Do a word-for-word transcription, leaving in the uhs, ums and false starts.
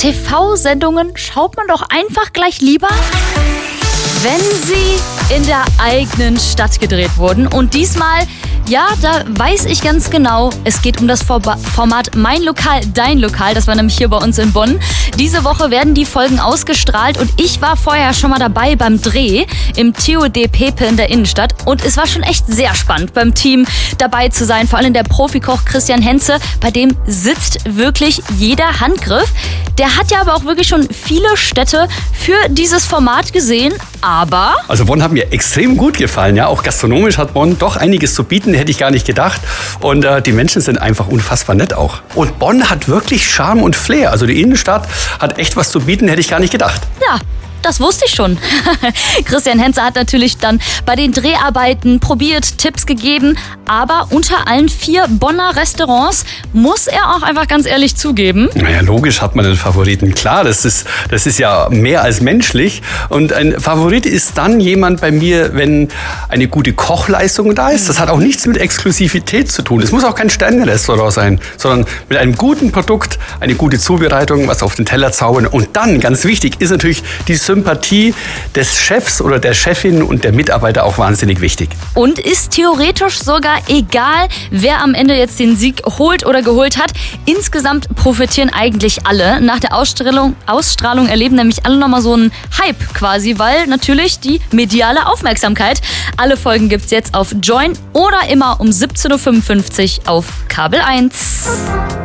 T V-Sendungen schaut man doch einfach gleich lieber, wenn sie in der eigenen Stadt gedreht wurden. Und diesmal, ja, da weiß ich ganz genau, es geht um das Format Mein Lokal, Dein Lokal. Das war nämlich hier bei uns in Bonn. Diese Woche werden die Folgen ausgestrahlt und ich war vorher schon mal dabei beim Dreh im T O D Pepe in der Innenstadt. Und es war schon echt sehr spannend, beim Team dabei zu sein. Vor allem der Profikoch Christian Henze, bei dem sitzt wirklich jeder Handgriff. Der hat ja aber auch wirklich schon viele Städte für dieses Format gesehen, aber... Also Bonn hat mir extrem gut gefallen, ja. Auch gastronomisch hat Bonn doch einiges zu bieten, hätte ich gar nicht gedacht. Und äh, die Menschen sind einfach unfassbar nett auch. Und Bonn hat wirklich Charme und Flair. Also die Innenstadt hat echt was zu bieten, hätte ich gar nicht gedacht. Ja. Das wusste ich schon. Christian Henze hat natürlich dann bei den Dreharbeiten probiert, Tipps gegeben, aber unter allen vier Bonner Restaurants muss er auch einfach ganz ehrlich zugeben. Naja, logisch hat man einen Favoriten. Klar, das ist, das ist ja mehr als menschlich. Und ein Favorit ist dann jemand bei mir, wenn eine gute Kochleistung da ist. Das hat auch nichts mit Exklusivität zu tun. Es muss auch kein Sternenrestaurant sein, sondern mit einem guten Produkt, eine gute Zubereitung, was auf den Teller zaubern. Und dann, ganz wichtig, ist natürlich die Sympathie des Chefs oder der Chefin und der Mitarbeiter auch wahnsinnig wichtig. Und ist theoretisch sogar egal, wer am Ende jetzt den Sieg holt oder geholt hat. Insgesamt profitieren eigentlich alle. Nach der Ausstrahlung, Ausstrahlung erleben nämlich alle nochmal so einen Hype quasi, weil natürlich die mediale Aufmerksamkeit. Alle Folgen gibt's jetzt auf Join oder immer um siebzehn Uhr fünfundfünfzig auf Kabel eins.